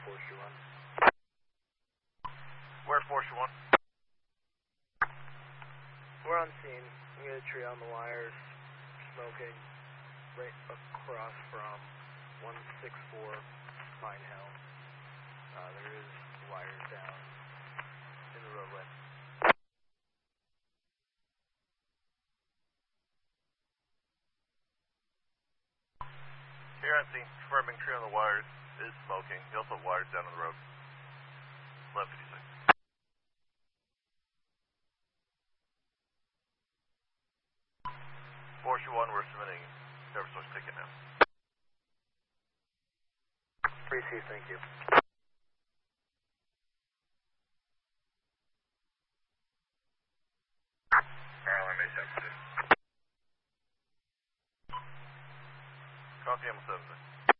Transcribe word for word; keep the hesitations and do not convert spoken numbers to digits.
Forestry one. Where Forestry one? We're on scene. We got a tree on the wires, smoking, right across from one six four Pine Hill. Uh, there is wires down in the roadway. Here on scene, confirming tree on the wires is smoking. He also have wires down on the road. eleven fifty-six. Forestry one, we're submitting service source ticket now. Received, thank you. Maryland, May second. Copy, I'm seven.